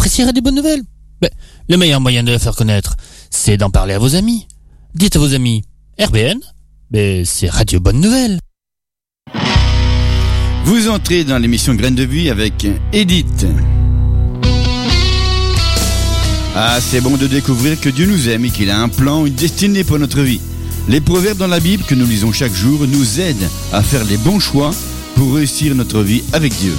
apprécierez des bonnes nouvelles. Mais le meilleur moyen de la faire connaître, c'est d'en parler à vos amis. Dites à vos amis, RBN, c'est Radio Bonne Nouvelle. Vous entrez dans l'émission Graines de Vie avec Edith. Ah, c'est bon de découvrir que Dieu nous aime et qu'il a un plan, une destinée pour notre vie. Les proverbes dans la Bible que nous lisons chaque jour nous aident à faire les bons choix pour réussir notre vie avec Dieu.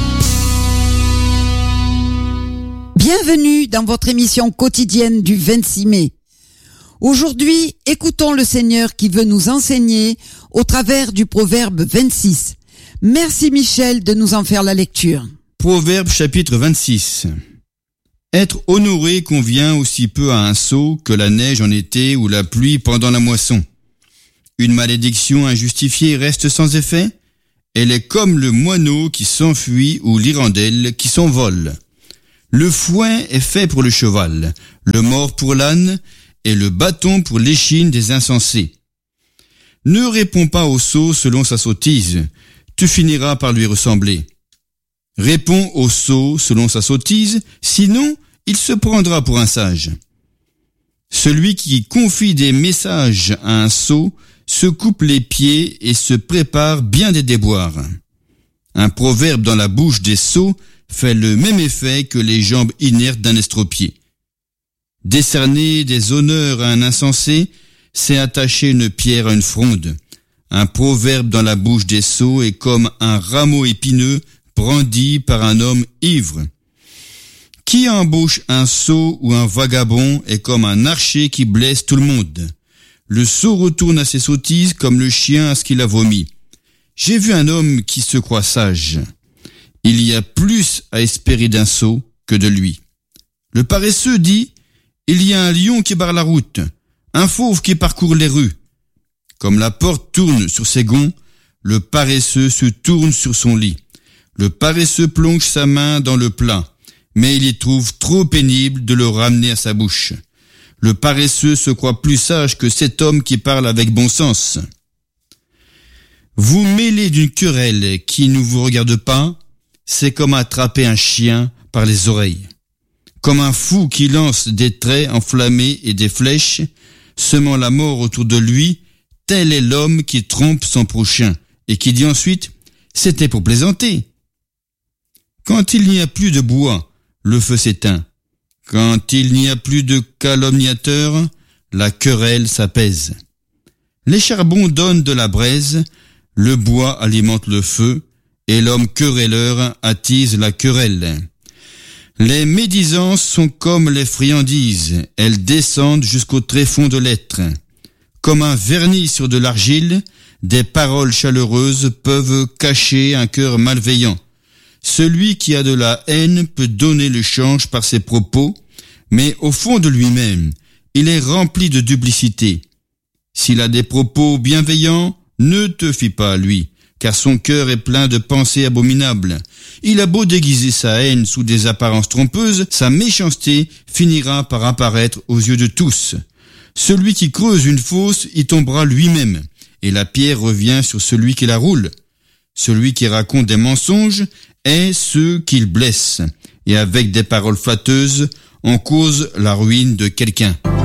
Bienvenue dans votre émission quotidienne du 26 mai. Aujourd'hui, écoutons le Seigneur qui veut nous enseigner au travers du proverbe 26. Merci Michel de nous en faire la lecture. Proverbe chapitre 26. Être honoré convient aussi peu à un sot que la neige en été ou la pluie pendant la moisson. Une malédiction injustifiée reste sans effet. Elle est comme le moineau qui s'enfuit ou l'hirondelle qui s'envole. Le fouet est fait pour le cheval, le mors pour l'âne et le bâton pour l'échine des insensés. Ne réponds pas au sot selon sa sottise, tu finiras par lui ressembler. Réponds au sot selon sa sottise, sinon il se prendra pour un sage. Celui qui confie des messages à un sot se coupe les pieds et se prépare bien des déboires. Un proverbe dans la bouche des sots fait le même effet que les jambes inertes d'un estropié. Décerner des honneurs à un insensé, c'est attacher une pierre à une fronde. Un proverbe dans la bouche des sots est comme un rameau épineux brandi par un homme ivre. Qui embauche un sot ou un vagabond est comme un archer qui blesse tout le monde. Le sot retourne à ses sottises comme le chien à ce qu'il a vomi. J'ai vu un homme qui se croit sage. Il y a plus à espérer d'un sot que de lui. Le paresseux dit, il y a un lion qui barre la route, un fauve qui parcourt les rues. Comme la porte tourne sur ses gonds, le paresseux se tourne sur son lit. Le paresseux plonge sa main dans le plat, mais il y trouve trop pénible de le ramener à sa bouche. Le paresseux se croit plus sage que cet homme qui parle avec bon sens. Vous mêler d'une querelle qui ne vous regarde pas, c'est comme attraper un chien par les oreilles. Comme un fou qui lance des traits enflammés et des flèches, semant la mort autour de lui, tel est l'homme qui trompe son prochain et qui dit ensuite « c'était pour plaisanter ». Quand il n'y a plus de bois, le feu s'éteint. Quand il n'y a plus de calomniateurs, la querelle s'apaise. Les charbons donnent de la braise, le bois alimente le feu, et l'homme querelleur attise la querelle. Les médisances sont comme les friandises, elles descendent jusqu'au tréfonds de l'être. Comme un vernis sur de l'argile, des paroles chaleureuses peuvent cacher un cœur malveillant. Celui qui a de la haine peut donner le change par ses propos, mais au fond de lui-même, il est rempli de duplicité. S'il a des propos bienveillants, ne te fie pas à lui, car son cœur est plein de pensées abominables. Il a beau déguiser sa haine sous des apparences trompeuses, sa méchanceté finira par apparaître aux yeux de tous. Celui qui creuse une fosse y tombera lui-même, et la pierre revient sur celui qui la roule. Celui qui raconte des mensonges est ceux qu'il blesse, et avec des paroles flatteuses, on cause la ruine de quelqu'un.